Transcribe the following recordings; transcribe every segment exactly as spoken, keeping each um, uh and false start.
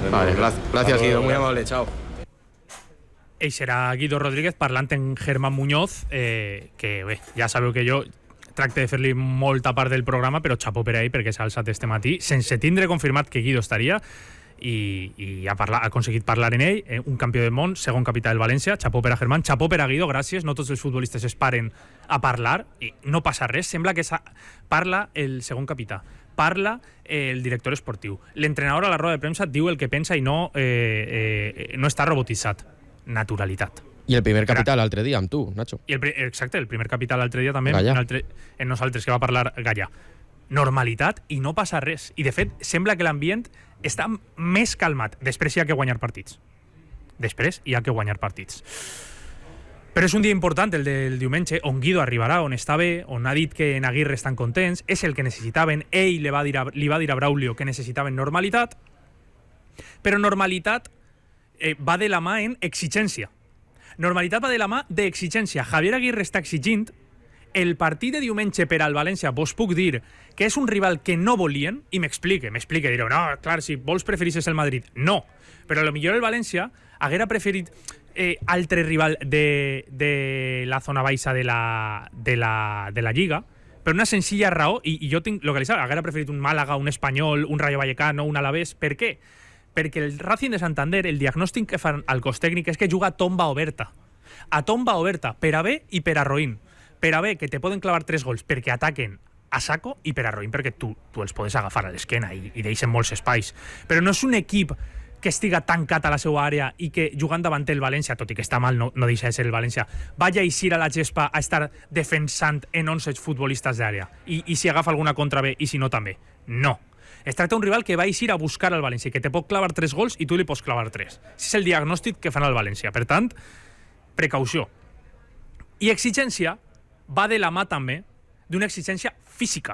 Vale, gràcies Guido, muy amable, chao. Ell serà Guido Rodríguez parlant en Germán Muñoz, eh, que bé, ja sabeu que jo tracte de fer-li molta part del programa, però xapó per ell perquè s'ha alçat este matí, sense tindre confirmat que Guido estaria, i, i ha, parla, ha aconseguit parlar en ell, eh, un campió del món, segon capità del València, xapó per a Germán, xapó per a Guido, gràcies, no tots els futbolistes es paren a parlar, i no passa res, sembla que parla el segon capità, parla eh, el director esportiu, l'entrenador a la roda de premsa diu el que pensa i no, eh, eh, no està robotitzat. Naturalitat. I el primer capità l'altre dia, amb tu, Nacho. I el, exacte, el primer capità l'altre dia també, en, altre, en nosaltres, que va parlar Gallà. Normalitat i no passa res. I, de fet, sembla que l'ambient està més calmat. Després hi ha que guanyar partits. Després hi ha que guanyar partits. Però és un dia important, el del diumenge, on Guido arribarà, on està bé, on ha dit que en Aguirre estan contents, és el que necessitaven. Ell li va dir a, li va dir a Braulio que necessitaven normalitat, però normalitat Eh, va de la mà en exigència. Normalitat va de la mà d'exigència. Javier Aguirre està exigint el partit de diumenge per al València. Vos puc dir que és un rival que no volien, i m'explique, m'explique, direu, no, clar, si vols preferisses el Madrid. No, però a lo millor el València haguera preferit eh, altre rival de, de la zona baixa de la, de la, de la Lliga, per una senzilla raó, i, i jo tinc localitzat, haguera preferit un Màlaga, un Espanyol, un Rayo Vallecano, un Alavés. Per què? Perquè el Racing de Santander, el diagnòstic que fan al cos tècnic és que juga a tomba oberta. A tomba oberta, per a bé i per a roïn. Per a bé, que te poden clavar tres gols perquè ataquen a saco, i per a roïn perquè tu, tu els podes agafar a l'esquena i, i deixen molts espais. Però no és un equip que estiga tancat a la seva àrea i que jugant davant el València, tot i que està mal, no, no deixa de ser el València, vaya a eixir a la gespa a estar defensant en onze futbolistes d'àrea. I, I si agafa alguna contra bé, i si no també. No. Es tracta d'un rival que va eixir a buscar al València, que te pot clavar tres gols i tu li pots clavar tres. És el diagnòstic que fan al València. Per tant, precaució. I exigència va de la mà també d'una exigència física.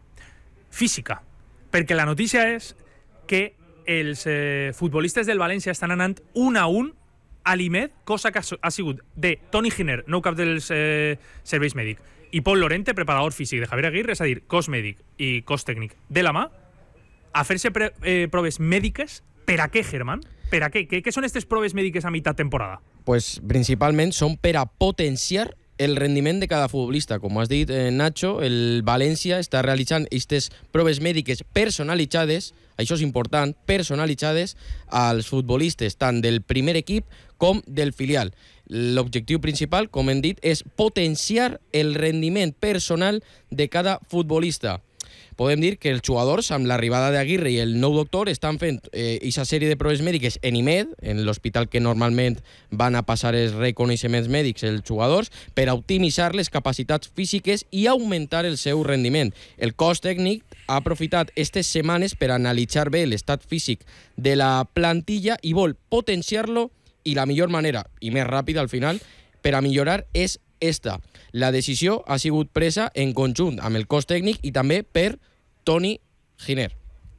Física. Perquè la notícia és que els eh, futbolistes del València estan anant un a un a l'I M E D, cosa que ha sigut de Toni Giner, nou cap dels eh, serveis mèdics, i Pol Lorente, preparador físic de Javier Aguirre, és a dir, cos mèdic i cos tècnic de la mà, a fer-se pre, eh, proves mèdiques. Per a què, Germán? Per a què? Què, què són aquestes proves mèdiques a meitat temporada? Pues principalment són per a potenciar el rendiment de cada futbolista. Com has dit, eh, Nacho, el València està realitzant aquestes proves mèdiques personalitzades, això és important, personalitzades als futbolistes tant del primer equip com del filial. L'objectiu principal, com hem dit, és potenciar el rendiment personal de cada futbolista. Podem dir que els jugadors, amb l'arribada d'Aguirre i el nou doctor, estan fent aquesta eh, sèrie de proves mèdiques en I M E D, en l'hospital que normalment van a passar els reconeixements mèdics els jugadors, per a optimitzar les capacitats físiques i augmentar el seu rendiment. El cos tècnic ha aprofitat aquestes setmanes per analitzar bé l'estat físic de la plantilla i vol potenciar-lo, i la millor manera, i més ràpida al final, per a millorar és esta. La decisió ha sigut presa en conjunt amb el cos tècnic i també per Toni Giner.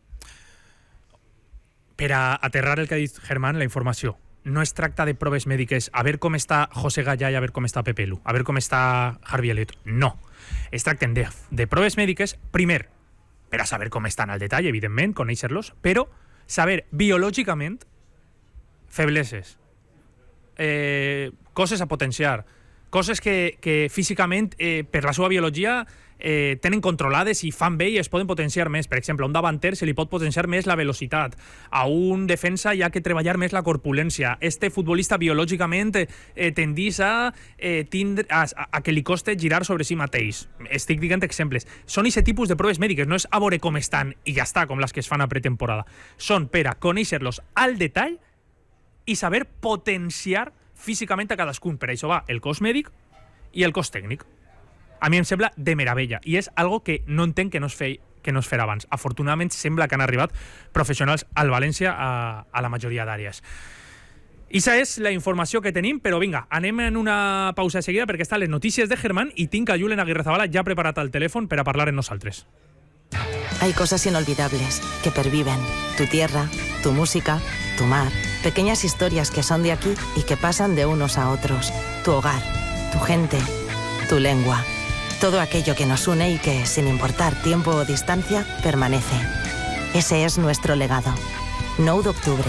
Per a aterrar el que ha dit Germán, la informació. No es tracta de proves mèdiques, a veure com està José Gallà i a veure com està Pepe Lu, a veure com està Harvey Elliott. No. Es tracten de, de proves mèdiques, primer, per a saber com estan al detall, evidentment, conèixer-los, però saber biològicament febleses, eh, coses a potenciar, coses que, que físicament, eh, per la seva biologia, eh, tenen controlades i fan bé i es poden potenciar més. Per exemple, a un davanter se li pot potenciar més la velocitat, a un defensa hi ha que treballar més la corpulència. Este futbolista biològicament eh, tendís a, eh, tindre, a, a que li coste girar sobre si mateix. Estic dient exemples. Són aquest tipus de proves mèdiques, no és a veure com estan i ja està, com les que es fan a pretemporada. Són per a conèixer-los al detall i saber potenciar físicament a cadascun. Per això va el cos mèdic i el cos tècnic. A mi em sembla de meravella i és algo que no entenc que no es feia que no es fer abans. Afortunadament sembla que han arribat professionals al València a, a la majoria d'àrees. Issa és la informació que tenim, però vinga, anem en una pausa seguida perquè estan les notícies de Germán i tinc a Julen Aguirrezabala ja preparat al telèfon per a parlar amb nosaltres. Hay cosas inolvidables que perviven. Tu tierra, tu música, tu mar. Pequeñas historias que son de aquí y que pasan de unos a otros. Tu hogar, tu gente, tu lengua. Todo aquello que nos une y que, sin importar tiempo o distancia, permanece. Ese es nuestro legado. nueve de octubre.